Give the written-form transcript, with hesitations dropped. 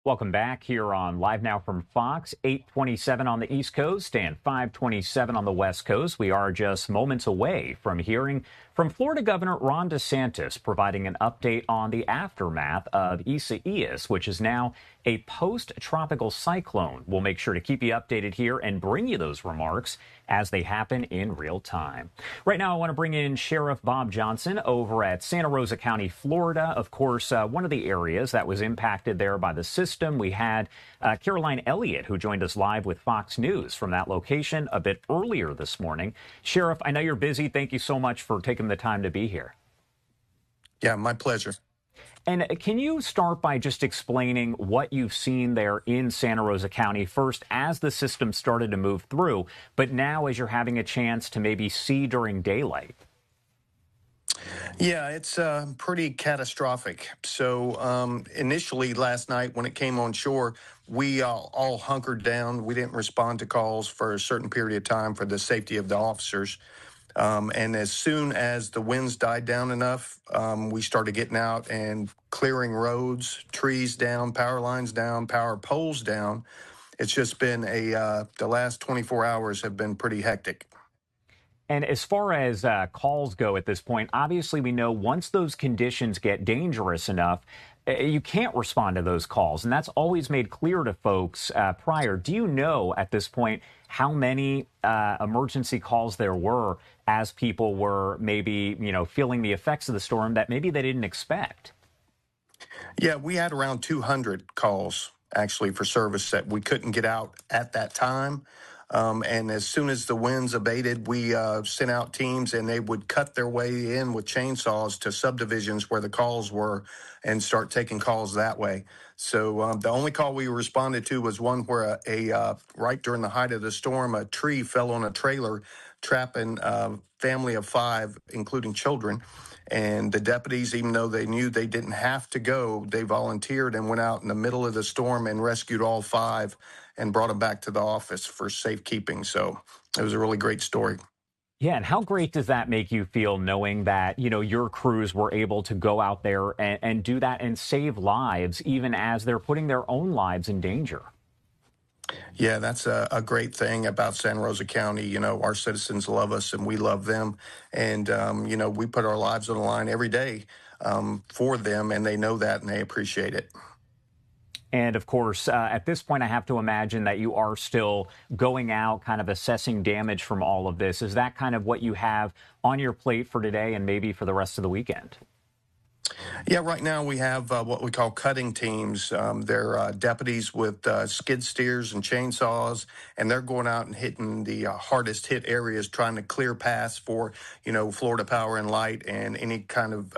Welcome back here on Live Now from Fox, 8:27 on the East Coast and 5:27 on the West Coast. We are just moments away from hearing from Florida Governor Ron DeSantis providing an update on the aftermath of Isaias, which is now a post-tropical cyclone. We'll make sure to keep you updated here and bring you those remarks as they happen in real time. Right now, I want to bring in Sheriff Bob Johnson over at Santa Rosa County, Florida. Of course, one of the areas that was impacted there by the system. We had Caroline Elliott, who joined us live with Fox News from that location a bit earlier this morning. Sheriff, I know you're busy. Thank you so much for taking the time to be here. Yeah, my pleasure. And can you start by just explaining what you've seen there in Santa Rosa County, first as the system started to move through, but now as you're having a chance to maybe see during daylight? Yeah, it's pretty catastrophic. So initially last night when it came on shore, we all hunkered down. We didn't respond to calls for a certain period of time for the safety of the officers. And as soon as the winds died down enough, we started getting out and clearing roads, trees down, power lines down, power poles down. It's just been the last 24 hours have been pretty hectic. And as far as calls go at this point, obviously we know once those conditions get dangerous enough, you can't respond to those calls. And that's always made clear to folks prior. Do you know at this point how many emergency calls there were as people were maybe, feeling the effects of the storm that maybe they didn't expect? Yeah, we had around 200 calls actually for service that we couldn't get out at that time. And as soon as the winds abated, we sent out teams and they would cut their way in with chainsaws to subdivisions where the calls were and start taking calls that way. So the only call we responded to was one where right during the height of the storm, a tree fell on a trailer, trapping a family of 5, including children. And the deputies, even though they knew they didn't have to go, they volunteered and went out in the middle of the storm and rescued all 5 and brought them back to the office for safekeeping. So it was a really great story. Yeah, and how great does that make you feel knowing that, your crews were able to go out there and do that and save lives, even as they're putting their own lives in danger? Yeah, that's a great thing about Santa Rosa County. Our citizens love us and we love them. And, we put our lives on the line every day for them, and they know that and they appreciate it. And of course, at this point, I have to imagine that you are still going out, kind of assessing damage from all of this. Is that kind of what you have on your plate for today and maybe for the rest of the weekend? Yeah, right now we have what we call cutting teams. They're deputies with skid steers and chainsaws, and they're going out and hitting the hardest hit areas, trying to clear paths for, Florida Power and Light and any kind of